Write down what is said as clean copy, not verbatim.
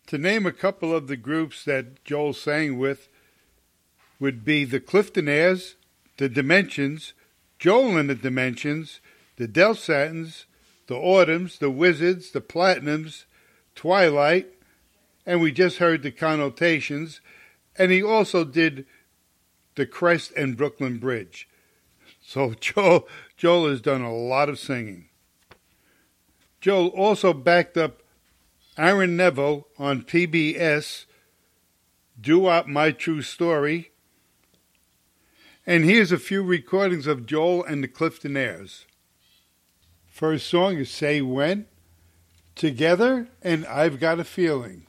To name a couple of the groups that Joel sang with would be the Cliftonaires, the Dimensions, Joel and the Dimensions, the Delsatins, the Autumns, the Wizards, the Platinums, Twilight, and we just heard the Connotations, and he also did the Crest and Brooklyn Bridge. So Joel has done a lot of singing. Joel also backed up Aaron Neville on PBS, Doo-Wop My True Story, and here's a few recordings of Joel and the Cliftonaires. First song is Say When, Together, and I've Got a Feeling.